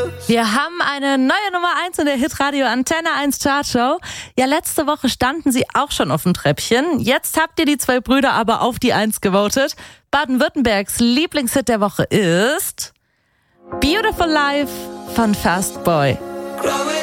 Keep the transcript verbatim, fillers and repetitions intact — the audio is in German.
Wir haben eine neue Nummer eins in der Hitradio Antenne eins Chartshow. Ja, letzte Woche standen sie auch schon auf dem Treppchen. Jetzt habt ihr die zwei Brüder aber auf die eins gewotet. Baden-Württembergs Lieblingshit der Woche ist Beautiful Life von Fast Boy.